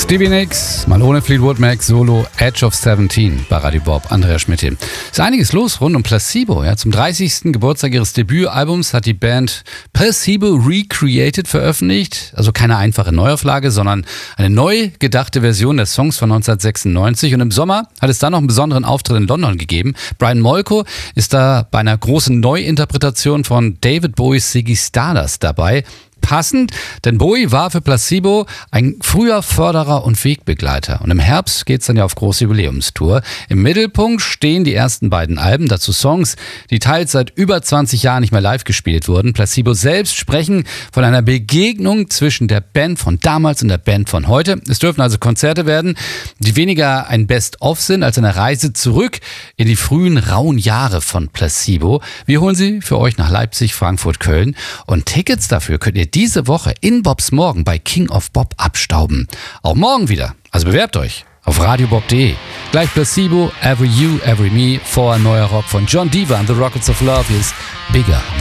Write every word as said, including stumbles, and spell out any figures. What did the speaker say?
Stevie Nicks, mal ohne Fleetwood Mac, Solo, Edge of seventeen bei Radio Bob, Andreas Schmidt hier. Ist einiges los rund um Placebo. Ja. Zum dreißigsten Geburtstag ihres Debütalbums hat die Band Placebo Recreated veröffentlicht. Also keine einfache Neuauflage, sondern eine neu gedachte Version der Songs von neunzehnhundertsechsundneunzig. Und im Sommer hat es dann noch einen besonderen Auftritt in London gegeben. Brian Molko ist da bei einer großen Neuinterpretation von David Bowies Ziggy Stardust dabei. Passend, denn Bowie war für Placebo ein früher Förderer und Wegbegleiter. Und im Herbst geht's dann ja auf große Jubiläumstour. Im Mittelpunkt stehen die ersten beiden Alben, dazu Songs, die teils seit über zwanzig Jahren nicht mehr live gespielt wurden. Placebo selbst sprechen von einer Begegnung zwischen der Band von damals und der Band von heute. Es dürfen also Konzerte werden, die weniger ein Best-of sind, als eine Reise zurück in die frühen, rauen Jahre von Placebo. Wir holen sie für euch nach Leipzig, Frankfurt, Köln. Und Tickets dafür könnt ihr diese Woche in Bobs Morgen bei King of Bob abstauben. Auch morgen wieder. Also bewerbt euch auf radiobob punkt de. Gleich Placebo, Every You, Every Me, vor neuer Rock von John Diva and the Rockets of Love ist Bigger.